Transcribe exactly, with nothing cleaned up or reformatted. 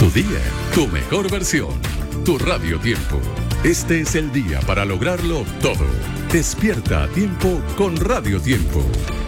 Tu día, tu mejor versión, tu Radio Tiempo. Este es el día para lograrlo todo. Despierta a tiempo con Radio Tiempo.